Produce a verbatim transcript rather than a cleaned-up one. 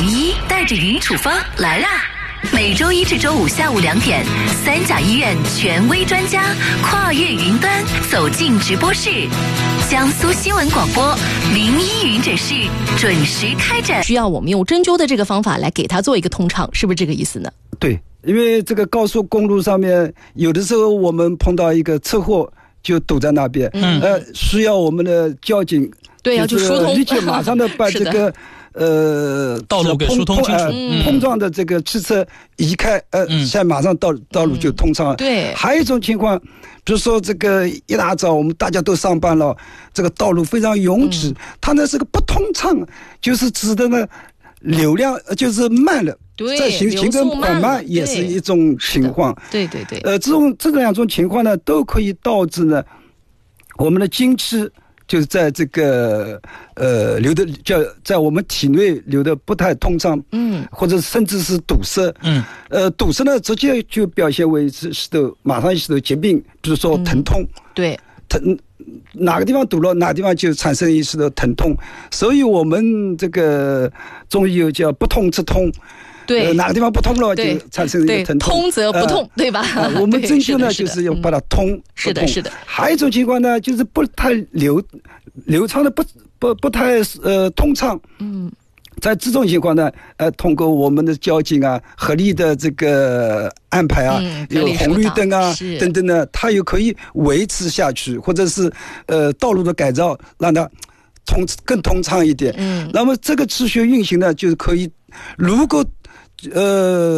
一带着云处方来啦！每周一至周五下午两点，三甲医院权威专家跨越云端走进直播室，江苏新闻广播名医云诊室准时开诊。 需要我们用针灸的这个方法来给他做一个通畅，是不是这个意思呢？ 对，因为这个高速公路上面，有的时候我们碰到一个车祸，就堵在那边，嗯，呃，需要我们的交警对要去疏通， 立即马上的把这个呃道路给疏通清楚， 呃嗯、碰撞的这个汽车移开，呃，嗯、现在马上道道路就通畅了。 嗯、对， 还有一种情况，比如说这个一大早我们大家都上班了，这个道路非常拥挤，嗯、它呢是个不通畅，就是指的呢流量就是慢了。在行行政缓慢也是一种情况， 对对对。 呃，这种这两种情况呢，都可以导致呢，我们的精气就是在这个呃流的叫在我们体内流的不太通畅，嗯，或者甚至是堵塞，嗯，呃，堵塞呢直接就表现为是是的马上是的疾病，比如说疼痛，嗯、 对， 疼哪个地方堵了，哪个地方就产生一丝的疼痛，所以我们这个中医有叫不通则通。 对、 呃，哪个地方不通了，就产生一个疼痛。 通则不痛，呃、对吧？ 呃、我们针灸呢，就是要把它通。 是的，是的。 还有一种情况呢，就是不太流流畅的不不不太呃通畅。嗯，在这种情况呢，呃，通过我们的交警啊，合理的这个安排啊，嗯、有红绿灯啊等等呢，它又可以维持下去，或者是呃道路的改造，让它通更通畅一点。嗯，那么这个持续运行呢，就是可以，如果呃。